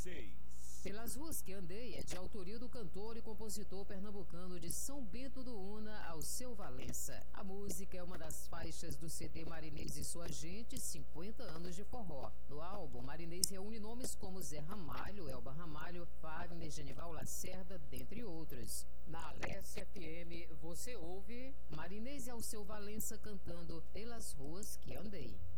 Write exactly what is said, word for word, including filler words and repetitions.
seis. Pelas Ruas que Andei é de autoria do cantor e compositor pernambucano de São Bento do Una, Alceu Valença. A música é uma das faixas do C D Marinês e Sua Gente, cinquenta anos de forró. No álbum, Marinês reúne nomes como Zé Ramalho, Elba Ramalho, Fagner, Genival Lacerda, dentre outros. Na Alessia F M, você ouve Marinês e Alceu Valença cantando Pelas Ruas que Andei.